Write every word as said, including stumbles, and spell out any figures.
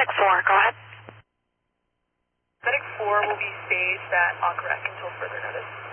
Medic four, go ahead. Medic four will be staged at Aquarec until further notice.